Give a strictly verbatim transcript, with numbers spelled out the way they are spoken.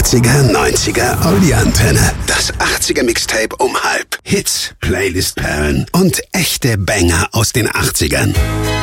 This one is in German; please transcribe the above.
achtziger, neunziger, Audi-Antenne. Das achtziger Mixtape um halb. Hits, Playlist-Perlen und echte Banger aus den achtzigern.